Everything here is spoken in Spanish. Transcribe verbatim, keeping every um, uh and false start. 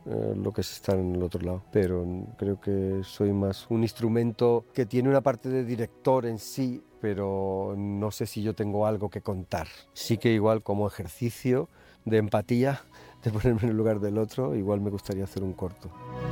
eh, lo que es estar en el otro lado, pero creo que soy más un instrumento que tiene una parte de director en sí, pero no sé si yo tengo algo que contar. Sí que igual como ejercicio de empatía, de ponerme en el lugar del otro, igual me gustaría hacer un corto.